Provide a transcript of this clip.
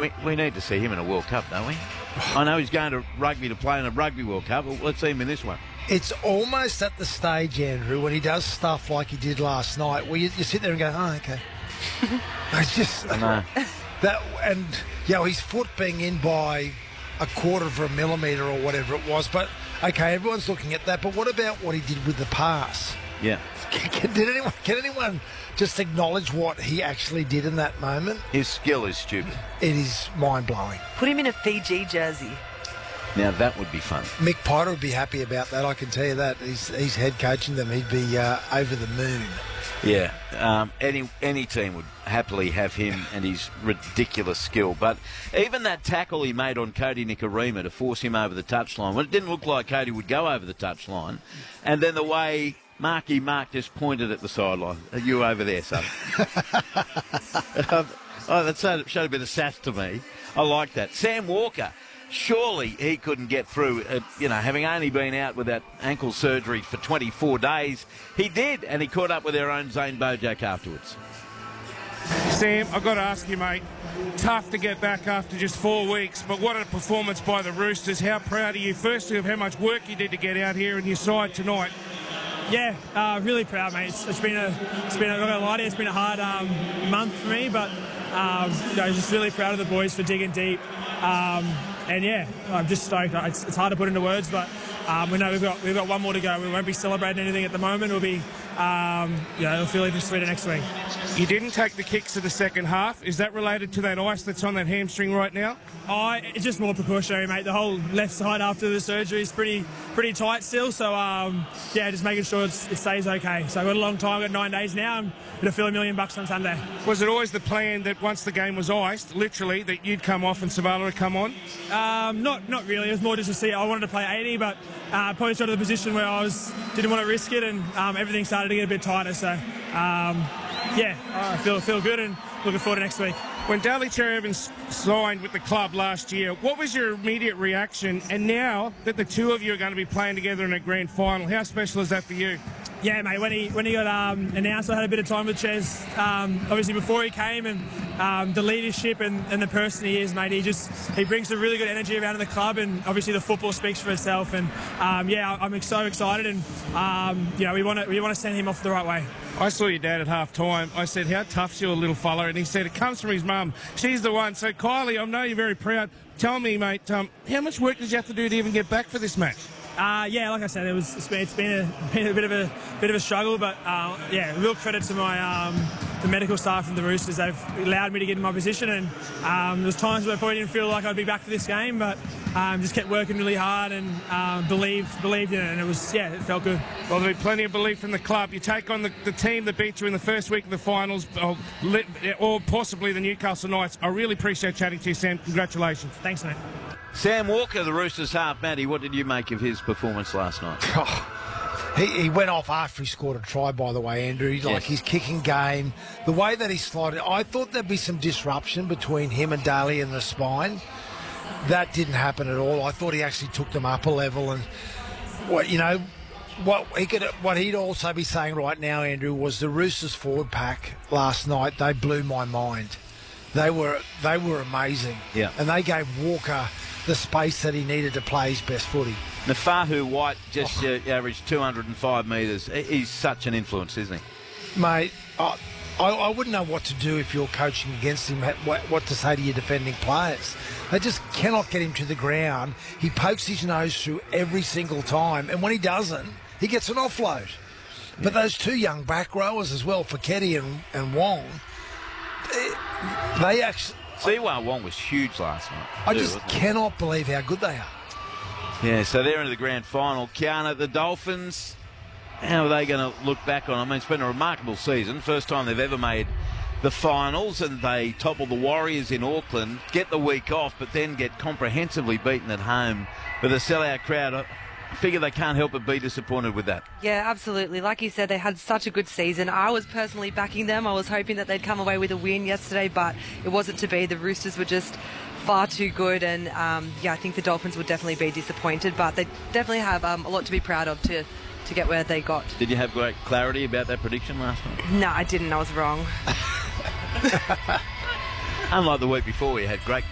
we need to see him in a World Cup, don't we? I know he's going to rugby to play in a Rugby World Cup, but let's see him in this one. It's almost at the stage, Andrew, when he does stuff like he did last night, where you sit there and go, oh, okay. It's just I know. that, and his foot being in by a quarter of a millimetre or whatever it was. But okay, everyone's looking at that. But what about what he did with the pass? Yeah. Can anyone just acknowledge what he actually did in that moment? His skill is stupid. It is mind-blowing. Put him in a Fiji jersey. Now, that would be fun. Mick Potter would be happy about that, I can tell you that. He's head coaching them. He'd be over the moon. Yeah. Any team would happily have him and his ridiculous skill. But even that tackle he made on Cody Nikorima to force him over the touchline, well, it didn't look like Cody would go over the touchline. And then the way Mark just pointed at the sideline. You over there, son. That showed a bit of sass to me. I like that. Sam Walker. Surely he couldn't get through, having only been out with that ankle surgery for 24 days. He did, and he caught up with our own Zane Bojack afterwards. Sam, I've got to ask you, mate, tough to get back after just 4 weeks, but what a performance by the Roosters. How proud are you, firstly, of how much work you did to get out here and your side tonight? Yeah, really proud, mate. It's been I'm not gonna lie to you, it's been a hard month for me, but just really proud of the boys for digging deep. And yeah, I'm just stoked. It's hard to put into words, but we know we've got one more to go. We won't be celebrating anything at the moment. It'll be, it'll feel even sweeter next week. You didn't take the kicks of the second half. Is that related to that ice that's on that hamstring right now? It's just more precautionary, mate. The whole left side after the surgery is pretty tight still. So just making sure it stays okay. So I've got a long time. I've got 9 days now. I'm going to feel $1 million on Sunday. Was it always the plan that once the game was iced, literally, that you'd come off and Savala would come on? Not really. It was more just to see. I wanted to play 80, but probably got to the position where I didn't want to risk it, and everything started to get a bit tighter. So I feel good and looking forward to next week. When Daly Cherry Evans signed with the club last year, what was your immediate reaction? And now that the two of you are going to be playing together in a grand final, how special is that for you? Yeah, mate, when he got announced, I had a bit of time with Ches, obviously before he came, and the leadership and the person he is, mate, he brings a really good energy around the club, and obviously the football speaks for itself, and I'm so excited, and we want to send him off the right way. I saw your dad at half-time. I said, how tough's your little fella? And he said, it comes from his mum. She's the one. So, Kylie, I know you're very proud. Tell me, mate, how much work did you have to do to even get back for this match? Like I said, it's been a bit of a struggle, but real credit to my the medical staff from the Roosters. They've allowed me to get in my position, and there's times where I probably didn't feel like I'd be back for this game, but just kept working really hard and believed in it, and it felt good. Well, there'll be plenty of belief in the club. You take on the team that beat you in the first week of the finals, or possibly the Newcastle Knights. I really appreciate chatting to you, Sam. Congratulations. Thanks, mate. Sam Walker, the Roosters half. Matty, what did you make of his performance last night? He went off after he scored a try, by the way, Andrew. Like his kicking game, the way that he slided. I thought there'd be some disruption between him and Daly in the spine. That didn't happen at all. I thought he actually took them up a level, and what he'd also be saying right now, Andrew, was the Roosters forward pack last night. They blew my mind. They were amazing. Yeah. And they gave Walker the space that he needed to play his best footy. Nafahu White just averaged 205 metres. He's such an influence, isn't he? Mate, I wouldn't know what to do if you're coaching against him, what to say to your defending players. They just cannot get him to the ground. He pokes his nose through every single time, and when he doesn't, he gets an offload. But those two young back rowers as well, Foketi and Wong, they actually... Siwa Wong was huge last night. I just cannot believe how good they are. Yeah, so they're into the grand final. Kiana, the Dolphins, how are they going to look back on? I mean, it's been a remarkable season. First time they've ever made the finals, and they topple the Warriors in Auckland, get the week off, but then get comprehensively beaten at home with a sellout crowd. I figure they can't help but be disappointed with that. Yeah, absolutely. Like you said, they had such a good season. I was personally backing them. I was hoping that they'd come away with a win yesterday, but it wasn't to be. The Roosters were just far too good, and I think the Dolphins would definitely be disappointed, but they definitely have a lot to be proud of to get where they got. Did you have great clarity about that prediction last night? No, I didn't. I was wrong. Unlike the week before, we had great